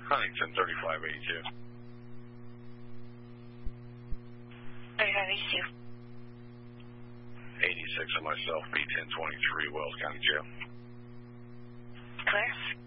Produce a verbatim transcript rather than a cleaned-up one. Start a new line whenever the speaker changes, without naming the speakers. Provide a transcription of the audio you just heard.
Huntington thirty-five eighty-two.
thirty-five eighty-two.
eighty-six of myself, B ten twenty-three, Wells County Jail.
Clear.